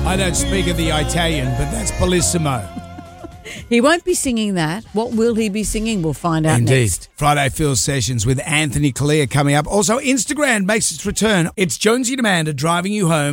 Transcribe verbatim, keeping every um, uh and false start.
I don't speak of the Italian, but that's Bellissimo. He won't be singing that. What will he be singing? We'll find out Indeed. next. Friday Phil Sessions with Anthony Collier coming up. Also, Instagram makes its return. It's Jonesy Demander driving you home.